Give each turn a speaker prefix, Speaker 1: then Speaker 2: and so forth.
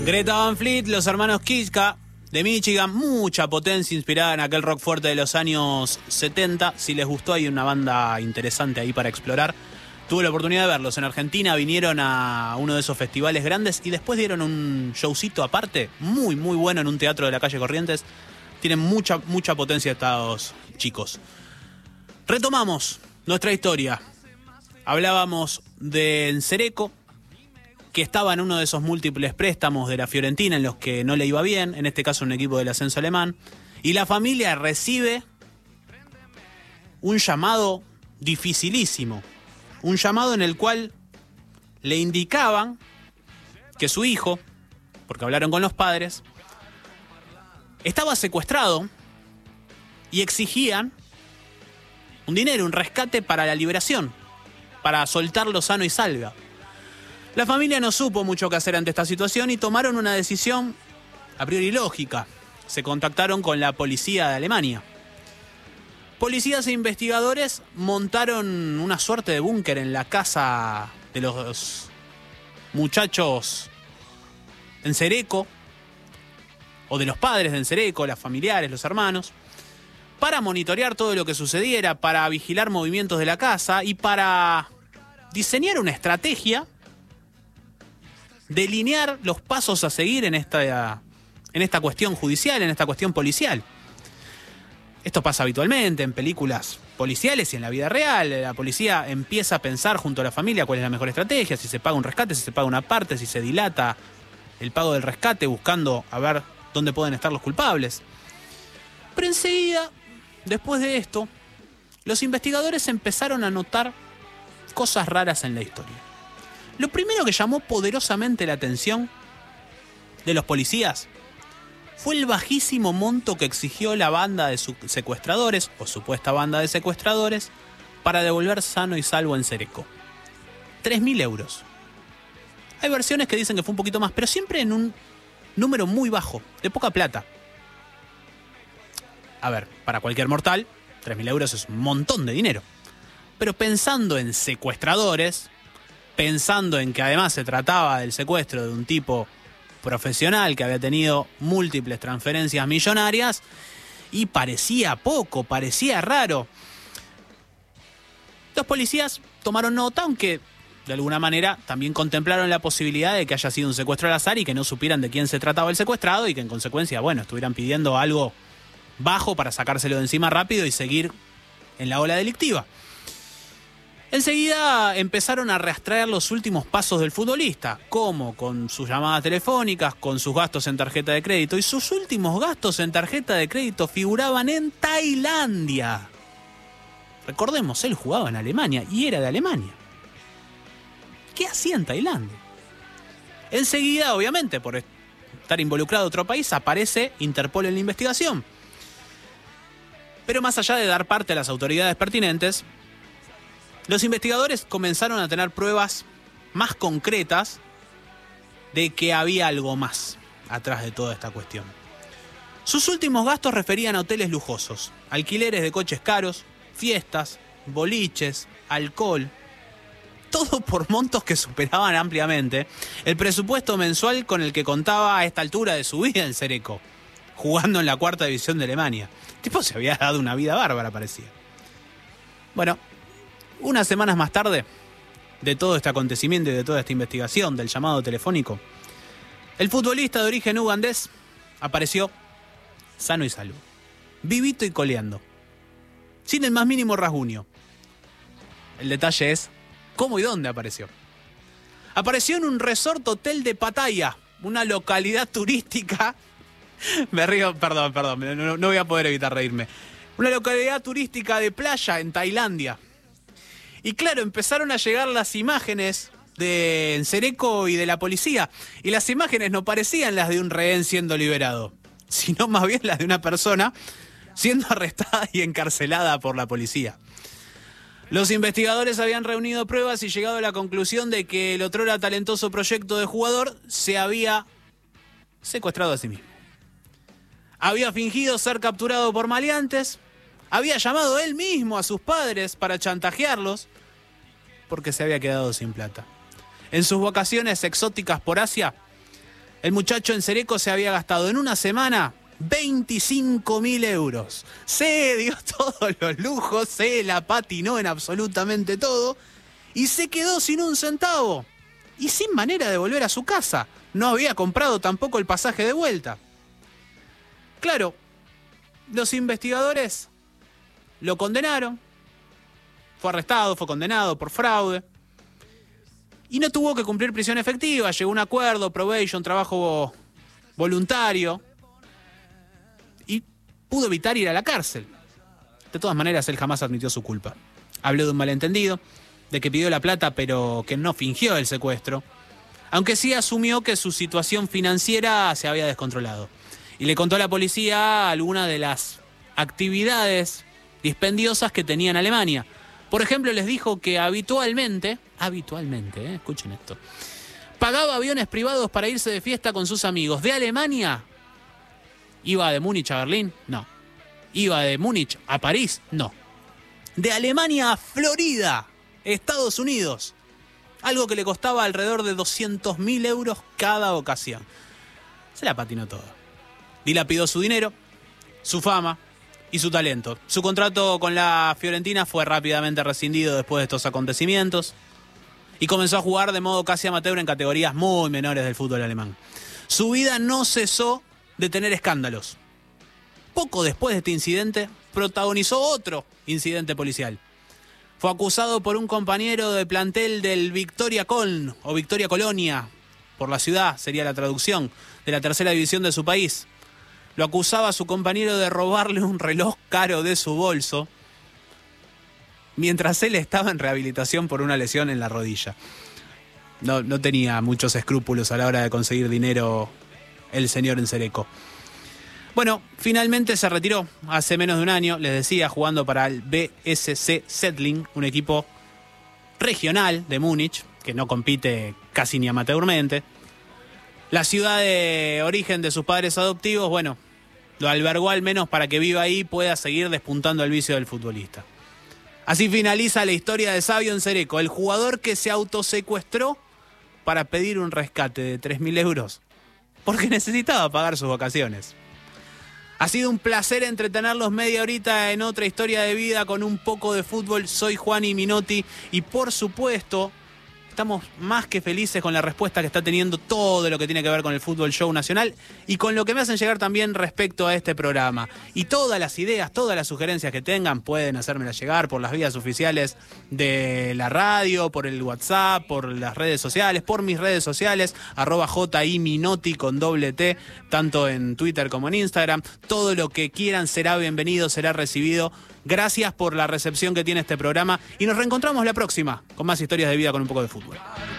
Speaker 1: Greta Van Fleet, los hermanos Kiska de Michigan, mucha potencia inspirada en aquel rock fuerte de los años 70. Si les gustó, hay una banda interesante ahí para explorar. Tuve la oportunidad de verlos en Argentina, vinieron a uno de esos festivales grandes y después dieron un showcito aparte, muy bueno, en un teatro de la calle Corrientes. Tienen mucha potencia estos chicos. Retomamos nuestra historia. Hablábamos de Nsereko, que estaba en uno de esos múltiples préstamos de la Fiorentina en los que no le iba bien, en este caso un equipo del ascenso alemán, y la familia recibe un llamado dificilísimo, un llamado en el cual le indicaban que su hijo, porque hablaron con los padres, estaba secuestrado y exigían un dinero, un rescate para la liberación, para soltarlo sano y salva. La familia no supo mucho qué hacer ante esta situación y tomaron una decisión a priori lógica. Se contactaron con la policía de Alemania. Policías e investigadores montaron una suerte de búnker en la casa de los muchachos de Nsereko, o de los padres de Nsereko, los familiares, los hermanos, para monitorear todo lo que sucediera, para vigilar movimientos de la casa y para diseñar una estrategia, delinear los pasos a seguir en esta cuestión judicial, en esta cuestión policial. Esto pasa habitualmente en películas policiales y en la vida real. La policía empieza a pensar junto a la familia cuál es la mejor estrategia, si se paga un rescate, si se paga una parte, si se dilata el pago del rescate buscando a ver dónde pueden estar los culpables. Pero enseguida, después de esto, los investigadores empezaron a notar cosas raras en la historia. Lo primero que llamó poderosamente la atención de los policías fue el bajísimo monto que exigió la banda de secuestradores, o supuesta banda de secuestradores, para devolver sano y salvo a Nsereko. 3.000 euros. Hay versiones que dicen que fue un poquito más, pero siempre en un número muy bajo, de poca plata. A ver, para cualquier mortal, 3.000 euros es un montón de dinero. Pero pensando en secuestradores, pensando en que además se trataba del secuestro de un tipo profesional que había tenido múltiples transferencias millonarias, y parecía poco, parecía raro. Los policías tomaron nota, aunque de alguna manera también contemplaron la posibilidad de que haya sido un secuestro al azar y que no supieran de quién se trataba el secuestrado y que en consecuencia, bueno, estuvieran pidiendo algo bajo para sacárselo de encima rápido y seguir en la ola delictiva. Enseguida empezaron a rastrear los últimos pasos del futbolista, como con sus llamadas telefónicas, con sus gastos en tarjeta de crédito, y sus últimos gastos en tarjeta de crédito figuraban en Tailandia. Recordemos, él jugaba en Alemania y era de Alemania. ¿Qué hacía en Tailandia? Enseguida, obviamente, por estar involucrado otro país, aparece Interpol en la investigación. Pero más allá de dar parte a las autoridades pertinentes, los investigadores comenzaron a tener pruebas más concretas de que había algo más atrás de toda esta cuestión. Sus últimos gastos referían a hoteles lujosos, alquileres de coches caros, fiestas, boliches, alcohol, todo por montos que superaban ampliamente el presupuesto mensual con el que contaba a esta altura de su vida en Nsereko, jugando en la 4ª división de Alemania. El tipo se había dado una vida bárbara, parecía. Bueno, unas semanas más tarde de todo este acontecimiento y de toda esta investigación del llamado telefónico, el futbolista de origen ugandés apareció sano y salvo, vivito y coleando, sin el más mínimo rasguño. El detalle es cómo y dónde apareció. Apareció en un resort hotel de Pattaya, una localidad turística. Me río, perdón, no voy a poder evitar reírme. Una localidad turística de playa en Tailandia. Y claro, empezaron a llegar las imágenes de Nsereko y de la policía. Y las imágenes no parecían las de un rehén siendo liberado, sino más bien las de una persona siendo arrestada y encarcelada por la policía. Los investigadores habían reunido pruebas y llegado a la conclusión de que el otrora talentoso proyecto de jugador se había secuestrado a sí mismo. Había fingido ser capturado por maleantes, había llamado él mismo a sus padres para chantajearlos, porque se había quedado sin plata. En sus vacaciones exóticas por Asia, El muchacho en Cereco se había gastado en una semana 25.000 euros. Se dio todos los lujos, se la patinó en absolutamente todo y se quedó sin un centavo y sin manera de volver a su casa. No había comprado tampoco el pasaje de vuelta. Claro, los investigadores lo condenaron. Fue arrestado, fue condenado por fraude. Y no tuvo que cumplir prisión efectiva. Llegó a un acuerdo, probation, trabajo voluntario. Y pudo evitar ir a la cárcel. De todas maneras, él jamás admitió su culpa. Habló de un malentendido, de que pidió la plata pero que no fingió el secuestro. Aunque sí asumió que su situación financiera se había descontrolado. Y le contó a la policía algunas de las actividades dispendiosas que tenía en Alemania. Por ejemplo, les dijo que habitualmente, escuchen esto, pagaba aviones privados para irse de fiesta con sus amigos. ¿De Alemania? ¿Iba de Múnich a Berlín? No. ¿Iba de Múnich a París? No. De Alemania a Florida, Estados Unidos. Algo que le costaba alrededor de 200.000 euros cada ocasión. Se la patinó todo. Dilapidó su dinero, su fama y su talento. Su contrato con la Fiorentina fue rápidamente rescindido después de estos acontecimientos y comenzó a jugar de modo casi amateur en categorías muy menores del fútbol alemán. Su vida no cesó de tener escándalos. Poco después de este incidente, protagonizó otro incidente policial. Fue acusado por un compañero de plantel del Victoria Köln, o Victoria Colonia, por la ciudad, sería la traducción, de la tercera división de su país. Lo acusaba a su compañero de robarle un reloj caro de su bolso, mientras él estaba en rehabilitación por una lesión en la rodilla. No tenía muchos escrúpulos a la hora de conseguir dinero el señor en Cereco. Bueno, finalmente se retiró hace menos de un año, les decía, jugando para el BSC Settling, un equipo regional de Múnich, que no compite casi ni amateurmente. La ciudad de origen de sus padres adoptivos, bueno, lo albergó al menos para que viva ahí y pueda seguir despuntando el vicio del futbolista. Así finaliza la historia de Sabio en Cereco, el jugador que se autosecuestró para pedir un rescate de 3.000 euros, porque necesitaba pagar sus vacaciones. Ha sido un placer entretenerlos media horita en otra historia de vida con un poco de fútbol. Soy Juani Minotti y por supuesto estamos más que felices con la respuesta que está teniendo todo lo que tiene que ver con el Fútbol Show Nacional y con lo que me hacen llegar también respecto a este programa. Y todas las ideas, todas las sugerencias que tengan pueden hacérmelas llegar por las vías oficiales de la radio, por el WhatsApp, por las redes sociales, por mis redes sociales, @JIMinotti con doble T, tanto en Twitter como en Instagram. Todo lo que quieran será bienvenido, será recibido. Gracias por la recepción que tiene este programa y nos reencontramos la próxima con más historias de vida con un poco de fútbol.